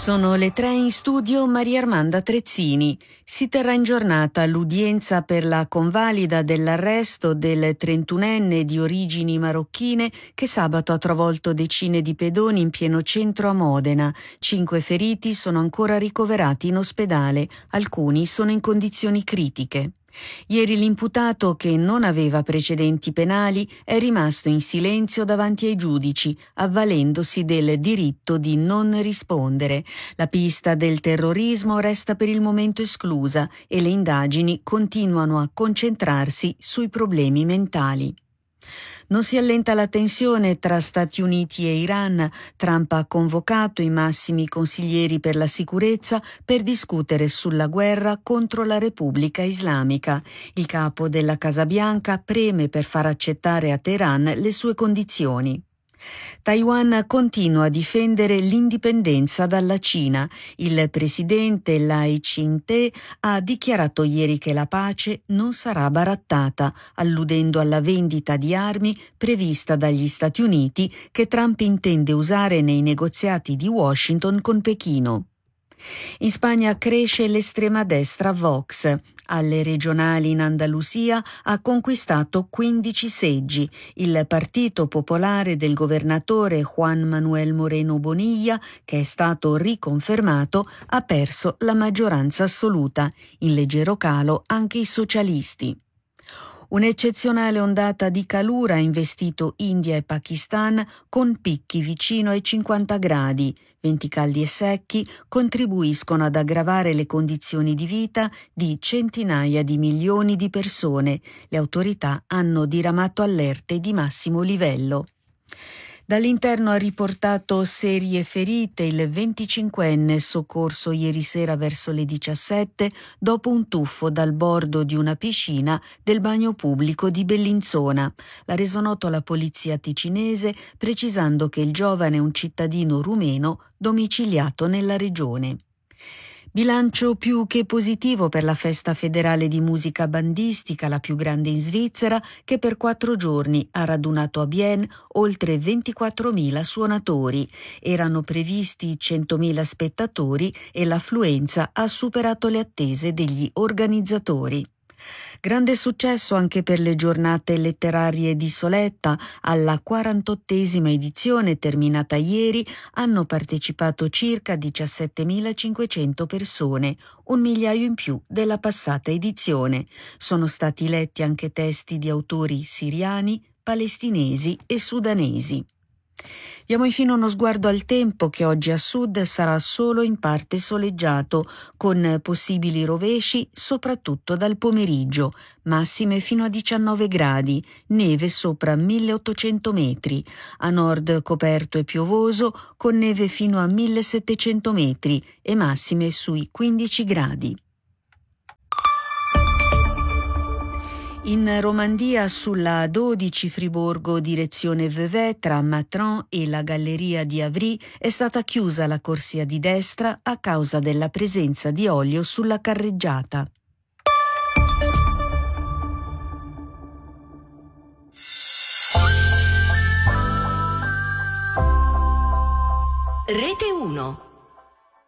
Sono le 3 in studio Maria Armanda Trezzini. Si terrà in giornata l'udienza per la convalida dell'arresto del 31enne di origini marocchine che sabato ha travolto decine di pedoni in pieno centro a Modena. 5 feriti sono ancora ricoverati in ospedale, alcuni sono in condizioni critiche. Ieri l'imputato, che non aveva precedenti penali, è rimasto in silenzio davanti ai giudici, avvalendosi del diritto di non rispondere. La pista del terrorismo resta per il momento esclusa e le indagini continuano a concentrarsi sui problemi mentali. Non si allenta la tensione tra Stati Uniti e Iran. Trump ha convocato i massimi consiglieri per la sicurezza per discutere sulla guerra contro la Repubblica Islamica. Il capo della Casa Bianca preme per far accettare a Teheran le sue condizioni. Taiwan continua a difendere l'indipendenza dalla Cina. Il presidente Lai Ching-te ha dichiarato ieri che la pace non sarà barattata, alludendo alla vendita di armi prevista dagli Stati Uniti che Trump intende usare nei negoziati di Washington con Pechino. In Spagna cresce l'estrema destra Vox. Alle regionali in Andalusia ha conquistato 15 seggi. Il Partito Popolare del governatore Juan Manuel Moreno Bonilla, che è stato riconfermato, ha perso la maggioranza assoluta. In leggero calo anche i socialisti. Un'eccezionale ondata di calura ha investito India e Pakistan con picchi vicino ai 50 gradi. Venti caldi e secchi contribuiscono ad aggravare le condizioni di vita di centinaia di milioni di persone. Le autorità hanno diramato allerte di massimo livello. Dall'interno ha riportato serie ferite il 25enne soccorso ieri sera verso le 17 dopo un tuffo dal bordo di una piscina del bagno pubblico di Bellinzona. L'ha reso noto la polizia ticinese, precisando che il giovane è un cittadino rumeno domiciliato nella regione. Bilancio più che positivo per la festa federale di musica bandistica, la più grande in Svizzera, che per 4 giorni ha radunato a Bienne oltre 24.000 suonatori. Erano previsti 100.000 spettatori e l'affluenza ha superato le attese degli organizzatori. Grande successo anche per le giornate letterarie di Soletta. Alla 48esima edizione, terminata ieri, hanno partecipato circa 17.500 persone, 1 migliaio in più della passata edizione. Sono stati letti anche testi di autori siriani, palestinesi e sudanesi. Diamo infine uno sguardo al tempo, che oggi a sud sarà solo in parte soleggiato, con possibili rovesci soprattutto dal pomeriggio, massime fino a 19 gradi, neve sopra 1.800 metri, a nord coperto e piovoso con neve fino a 1.700 metri e massime sui 15 gradi. In Romandia, sulla 12 Friburgo direzione Vevey, tra Matran e la galleria di Avry, è stata chiusa la corsia di destra a causa della presenza di olio sulla carreggiata. Rete 1